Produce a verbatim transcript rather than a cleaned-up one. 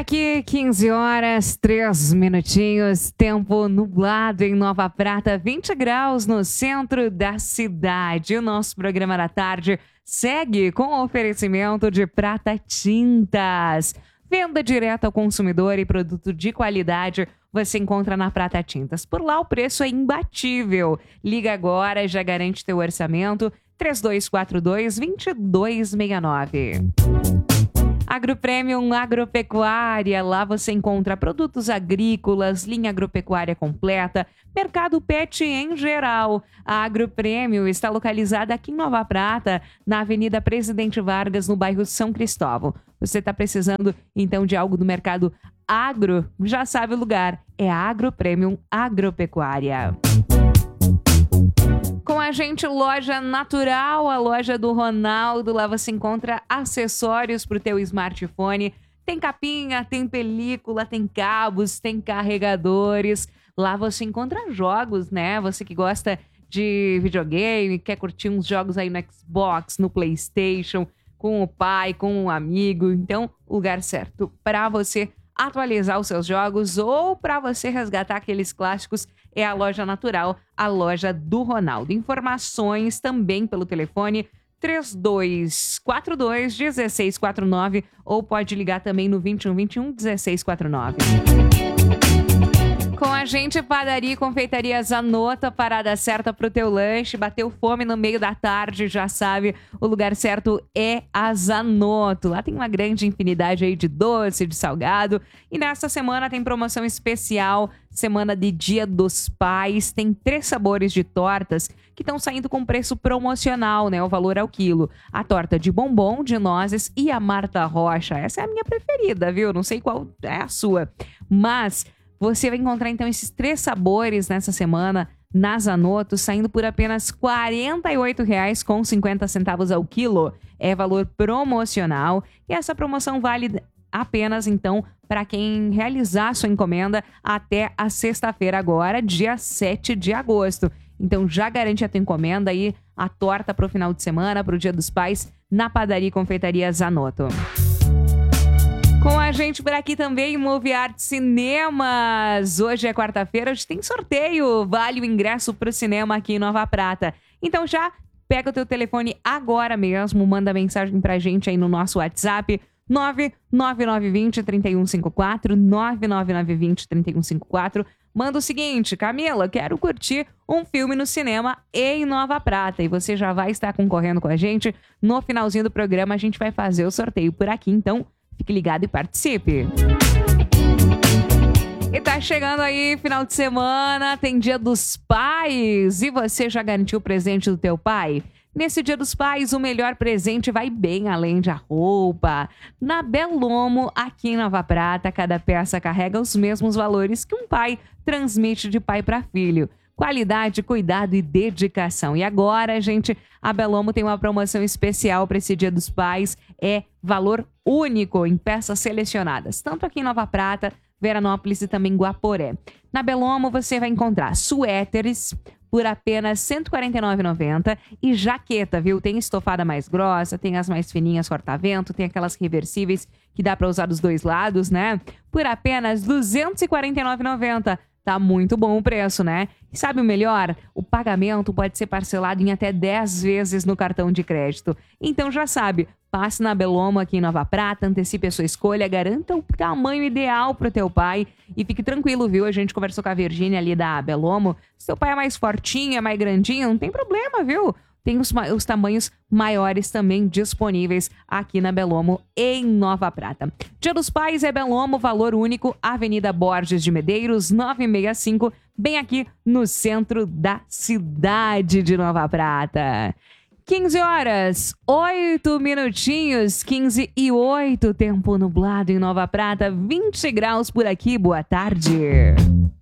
aqui, quinze horas, três minutinhos, tempo nublado em Nova Prata, vinte graus no centro da cidade. O nosso programa da tarde segue com o oferecimento de Prata Tintas. Venda direta ao consumidor e produto de qualidade você encontra na Prata Tintas. Por lá o preço é imbatível. Liga agora e já garante teu orçamento. três dois quatro dois, dois dois seis nove. AgroPremium Agropecuária, lá você encontra produtos agrícolas, linha agropecuária completa, mercado pet em geral. A AgroPremium está localizada aqui em Nova Prata, na Avenida Presidente Vargas, no bairro São Cristóvão. Você está precisando, então, de algo do mercado agro? Já sabe o lugar, é a AgroPremium Agropecuária. Com a gente, Loja Natural, a loja do Ronaldo. Lá você encontra acessórios para o teu smartphone. Tem capinha, tem película, tem cabos, tem carregadores. Lá você encontra jogos, né? Você que gosta de videogame, quer curtir uns jogos aí no Xbox, no PlayStation, com o pai, com um amigo. Então, lugar certo para você atualizar os seus jogos ou para você resgatar aqueles clássicos é a Loja Natural, a loja do Ronaldo. Informações também pelo telefone três dois quatro dois, um seis quatro nove ou pode ligar também no vinte e um, vinte e um, dezesseis quarenta e nove. Com a gente, Padaria e Confeitaria Zanotto, parada certa pro teu lanche. Bateu fome no meio da tarde, já sabe, o lugar certo é a Zanotto. Lá tem uma grande infinidade aí de doce, de salgado. E nesta semana tem promoção especial, semana de Dia dos Pais. Tem três sabores de tortas que estão saindo com preço promocional, né? O valor ao quilo. A torta de bombom, de nozes e a Marta Rocha. Essa é a minha preferida, viu? Não sei qual é a sua. Mas você vai encontrar, então, esses três sabores nessa semana na Zanotto, saindo por apenas quarenta e oito reais e cinquenta centavos ao quilo. É valor promocional. E essa promoção vale apenas, então, para quem realizar sua encomenda até a sexta-feira agora, dia sete de agosto. Então, já garante a tua encomenda aí, a torta para o final de semana, para o Dia dos Pais, na Padaria e Confeitaria Zanotto. Com a gente por aqui também, Movie Art Cinemas. Hoje é quarta-feira, hoje tem sorteio. Vale o ingresso para o cinema aqui em Nova Prata. Então já pega o teu telefone agora mesmo, manda mensagem pra gente aí no nosso WhatsApp. nove nove nove dois zero, três um cinco quatro, nove nove nove dois zero, três um cinco quatro. Manda o seguinte: Camila, quero curtir um filme no cinema em Nova Prata. E você já vai estar concorrendo com a gente. No finalzinho do programa a gente vai fazer o sorteio por aqui, então fique ligado e participe. E tá chegando aí final de semana, tem Dia dos Pais. E você já garantiu o presente do teu pai? Nesse Dia dos Pais, o melhor presente vai bem além de a roupa. Na Bellomo, aqui em Nova Prata, cada peça carrega os mesmos valores que um pai transmite de pai para filho. Qualidade, cuidado e dedicação. E agora, gente, a Bellomo tem uma promoção especial para esse Dia dos Pais. É valor único em peças selecionadas, tanto aqui em Nova Prata, Veranópolis e também Guaporé. Na Bellomo você vai encontrar suéteres por apenas cento e quarenta e nove reais e noventa centavos e jaqueta, viu? Tem estofada mais grossa, tem as mais fininhas corta-vento, tem aquelas reversíveis que dá para usar dos dois lados, né? Por apenas duzentos e quarenta e nove reais e noventa centavos. Tá muito bom o preço, né? E sabe o melhor? O pagamento pode ser parcelado em até dez vezes no cartão de crédito. Então já sabe, passe na Bellomo aqui em Nova Prata, antecipe a sua escolha, garanta o tamanho ideal pro teu pai e fique tranquilo, viu? A gente conversou com a Virgínia ali da Bellomo. Se teu pai é mais fortinho, é mais grandinho, não tem problema, viu? Tem os, os tamanhos maiores também disponíveis aqui na Bellomo, em Nova Prata. Dia dos Pais é Bellomo, valor único, Avenida Borges de Medeiros, novecentos e sessenta e cinco, bem aqui no centro da cidade de Nova Prata. quinze horas, oito minutinhos, quinze e oito, tempo nublado em Nova Prata, vinte graus por aqui, boa tarde.